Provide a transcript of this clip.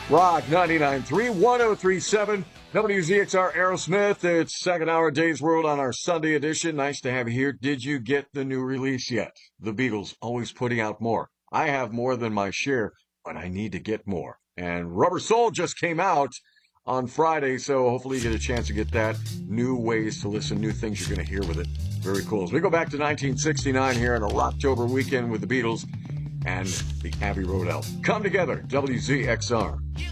Rock 99.3, 103.7, WZXR Aerosmith. It's second hour Days World on our Sunday edition. Nice to have you here. Did you get the new release yet? The Beatles always putting out more. I have more than my share, but I need to get more. And Rubber Soul just came out on Friday, so hopefully you get a chance to get that. New ways to listen, new things you're going to hear with it. Very cool. As we go back to 1969 here on a Rocktober weekend with the Beatles and the Abbey Road Elf. Come together, WZXR.